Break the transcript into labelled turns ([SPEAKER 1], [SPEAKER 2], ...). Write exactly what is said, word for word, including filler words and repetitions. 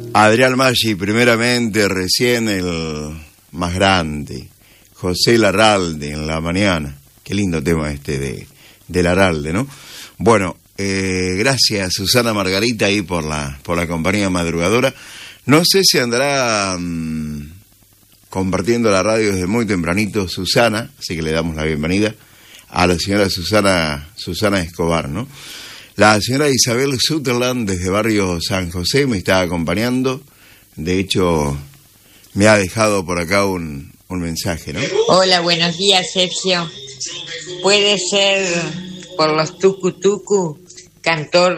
[SPEAKER 1] Adrián Maggi, primeramente, recién el más grande, José Larralde, en la mañana. Qué lindo tema este de, de Larralde, ¿no? Bueno, eh, gracias Susana Margarita ahí por la, por la compañía madrugadora. No sé si andará mmm, compartiendo la radio desde muy tempranito Susana, así que le damos la bienvenida a la señora Susana, Susana Escobar, ¿no? La señora Isabel Sutherland desde Barrio San José me está acompañando. De hecho, me ha dejado por acá un, un mensaje, ¿no?
[SPEAKER 2] Hola, buenos días, Sergio. Puede ser por los tucu tucu, cantor